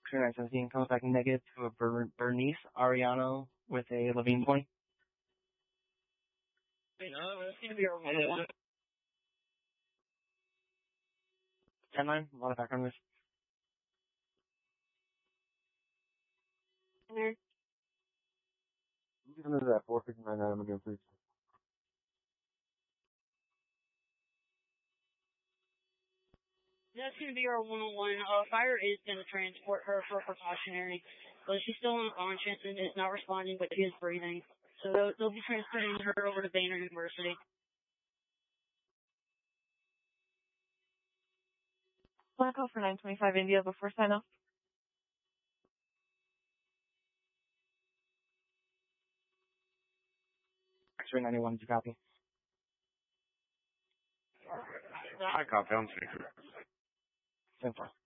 X-ray 917 comes back negative to a Bernice Ariano with a Levine 20. Wait, no, that's going to be our 101. 10-9, a lot of background noise. Even into that 459 I'm going to please. That's going to be our 101. Fire is going to transport her for precautionary, but she's still unconscious and is not responding, but she is breathing. So they'll be transporting her over to Banner University. Black call for 925 India before sign off. X-ray 91, did you copy? I copy, I'm speaking. 10-4.